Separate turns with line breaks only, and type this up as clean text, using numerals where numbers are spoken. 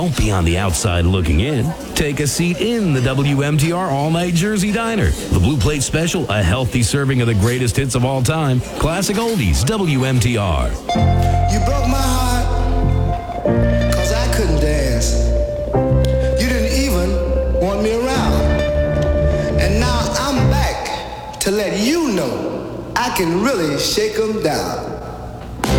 Don't be on the outside looking in. Take a seat in the WMTR All-Night Jersey Diner. The Blue Plate Special, a healthy serving of the greatest hits of all time. Classic Oldies, WMTR.
You broke my heart, 'cause I couldn't dance. You didn't even want me around. And now I'm back to let you know I can really shake 'em down.